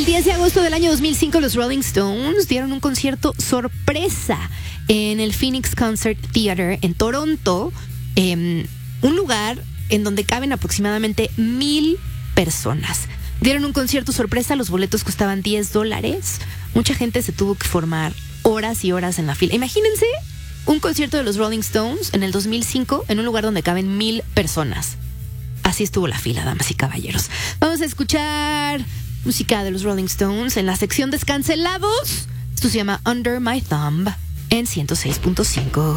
10 de agosto del año 2005, los Rolling Stones dieron un concierto sorpresa en el Phoenix Concert Theater en Toronto, un lugar en donde caben aproximadamente 1,000 personas. Dieron un concierto sorpresa, los boletos costaban $10. Mucha gente se tuvo que formar horas y horas en la fila. Imagínense un concierto de los Rolling Stones en el 2005 en un lugar donde caben 1,000 personas. Así estuvo la fila, damas y caballeros. Vamos a escuchar música de los Rolling Stones en la sección Descancelados. Esto se llama Under My Thumb en 106.5.